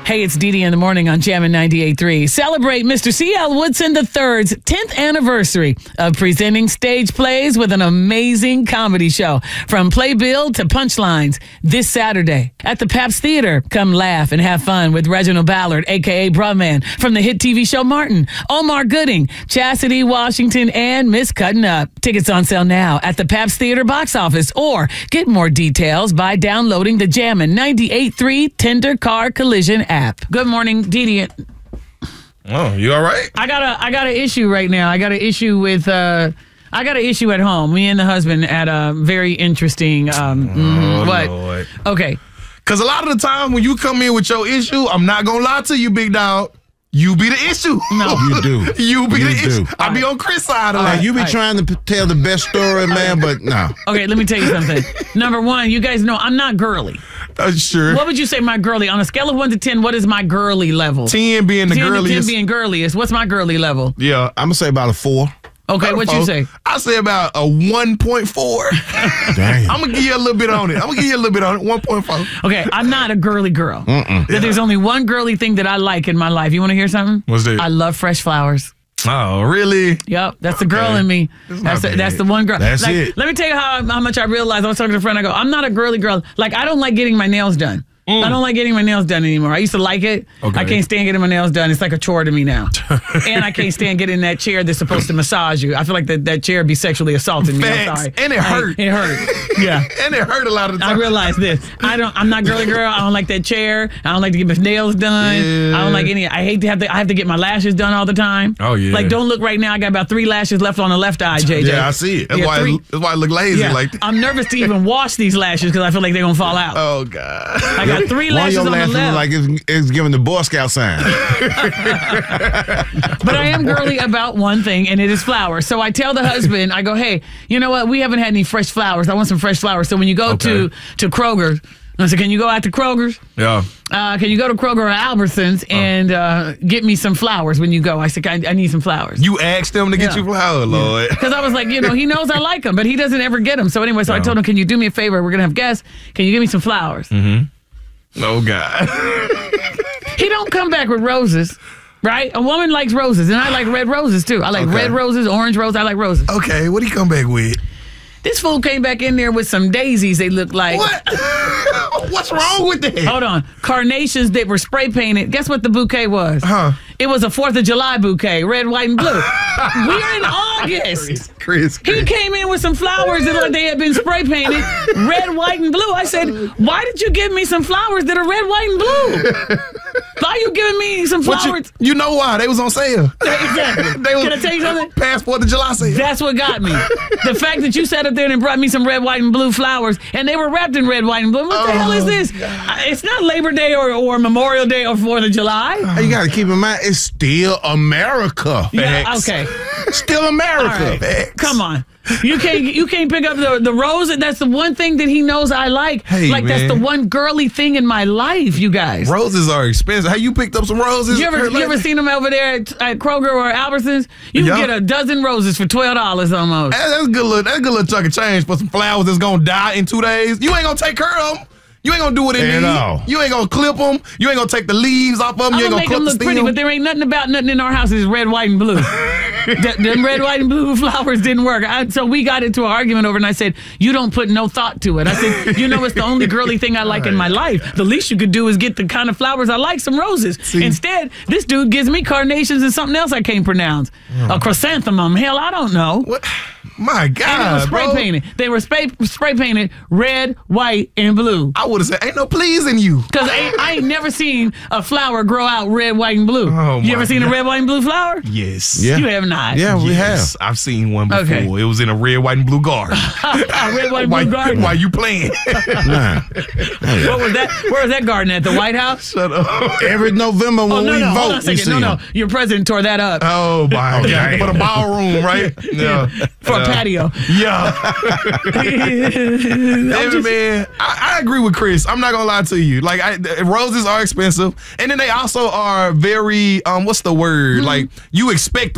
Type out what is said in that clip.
Hey, it's Dee Dee in the morning on Jammin' 98.3. Celebrate Mr. C.L. Woodson III's 10th anniversary of presenting stage plays with an amazing comedy show. From Playbill to Punchlines this Saturday at the Pabst Theater. Come laugh and have fun with Reginald Ballard, a.k.a. Brumman, from the hit TV show Martin, Omar Gooding, Chastity Washington, and Miss Cutting Up. Tickets on sale now at the Pabst Theater box office, or get more details by downloading the Jammin' 98.3 Tender Car Collision app. Good morning, Dee Dee. Oh, you all right? I got an issue right now. I got an issue with I got an issue at home. Me and the husband had a very interesting what? Lord. Okay. Because a lot of the time when you come in with your issue, I'm not going to lie to you, big dog. You be the issue. No. You do. You be the You issue. do. I be on Chris' side of Like, that. you be trying to tell the best story, man, but no. Okay, let me tell you something. Number one, you guys know I'm not girly. Sure. What would you say my girly? On a scale of 1 to 10, what is my girly level? 10 being the 10 to 10 girliest. being girliest. What's my girly level? Yeah. I'm going to say about a 4. Okay, what you say? I say about a 1.4. Damn. I'm going to give you a little bit on it. 1.4. Okay, I'm not a girly girl. But there's only one girly thing that I like in my life. You want to hear something? What's that? I love fresh flowers. Oh, really? Yep, that's the girl in me. not That's bad. the one girl. That's Like, it. Let me tell you how much I realized. I was talking to a friend. I go, I'm not a girly girl. Like, I don't like getting my nails done. I don't like getting my nails done anymore. I used to like it. Okay. I can't stand getting my nails done. It's like a chore to me now. And I can't stand getting in that chair that's supposed to massage you. I feel like that chair be sexually assaulting me. I'm Facts. sorry. And it hurt. It hurt. Yeah. And it hurt a lot of the I time. realize this. I'm not girly girl. I don't like that chair. I don't like to get my nails done. Yeah. I don't like any. I hate to have to get my lashes done all the time. Oh, yeah. Like, don't look right now. I got about 3 lashes left on the left eye, JJ. Yeah, I see it. That's, Yeah, why 3. that's why I look lazy Yeah. like that. I'm nervous to even wash these lashes because I feel like they're gonna fall out. Oh, God. I got 3 One of lashes your on the lashes left. look like it's giving the Boy Scout sign. But I am girly about one thing, and it is flowers. So I tell the husband, I go, hey, you know what? We haven't had any fresh flowers. I want some fresh flowers. So when you go to Kroger's, I said, can you go out to Kroger's? Yeah. Can you go to Kroger or Albertsons and get me some flowers when you go? I said, I need some flowers. You asked them to get you flowers, Lord. Because I was like, he knows I like them, but he doesn't ever get them. So anyway, I told him, can you do me a favor? We're going to have guests. Can you give me some flowers? Oh, God. He don't come back with roses, right? A woman likes roses, and I like red roses, too. I like red roses, orange roses. I like roses. Okay, what did he come back with? This fool came back in there with some daisies, they look like. What? What's wrong with that? Hold on. Carnations that were spray painted. Guess what the bouquet was? Huh? It was a 4th of July bouquet, red, white, and blue. We're in August. Chris. He came in with some flowers that like they had been spray painted, red, white, and blue. I said, why did you give me some flowers that are red, white, and blue? Why are you giving me some flowers? You know why? They was on sale. Exactly. They was Can I tell you something? past 4th of July sale. That's what got me. The fact that you sat up there and brought me some red, white, and blue flowers, and they were wrapped in red, white, and blue. What the hell is this? It's not Labor Day or Memorial Day or 4th of July. You got to keep in mind, it's still America. Yeah, Facts. okay. Still America. All right. Facts. Come on. You can't pick up the rose. That's the one thing that he knows I like. Hey, like, man. that's the one girly thing in my life, you guys. Roses are expensive. How you picked up some roses? You ever seen them over there at Kroger or Albertsons? You Yeah. can get a dozen roses for $12 almost. That's a good little chunk of change for some flowers that's gonna die in 2 days. You ain't gonna take care of them. You ain't gonna do what it At needs. all. You ain't gonna clip them. You ain't gonna take the leaves off of them. I'm You ain't gonna gonna make them clip the look pretty, stem. but there ain't nothing about nothing in our house is red, white, and blue. Them red, white, and blue flowers didn't work. So we got into an argument over it, and I said, you don't put no thought to it. I said, it's the only girly thing I like in my life. The least you could do is get the kind of flowers I like, some roses. Instead, this dude gives me carnations and something else I can't pronounce. A chrysanthemum. Hell, I don't know. What? My And they were God, spray bro. painted. They were spray painted red, white, and blue. I would have said, ain't no pleasing you. Because I ain't never seen a flower grow out red, white, and blue. Oh, You ever my seen a God. red, white, and blue flower? Yes. Yeah. You have not. Yeah, we Yes, I've seen one before. Okay. It was in a red, white, and blue garden. A red, white, and blue garden. Why you playing? have. Nah. What was that? Where was that garden at? The White House? Shut up. Every November when no, we no. Hold on vote, a we second. see No. them. Your president tore that up Oh my God! damn. For the ballroom, right? Yeah. for a patio. Yeah. Hey, man, I agree with Chris. I'm not gonna lie to you. Like, roses are expensive, and then they also are very what's the word? Like, you expect